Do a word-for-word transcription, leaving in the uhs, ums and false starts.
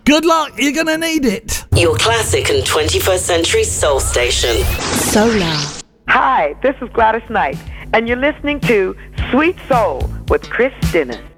Good luck, you're going to need it. Your classic and twenty-first century soul station. Solar. Hi, this is Gladys Knight, and you're listening to Sweet Soul with Chris Dennis.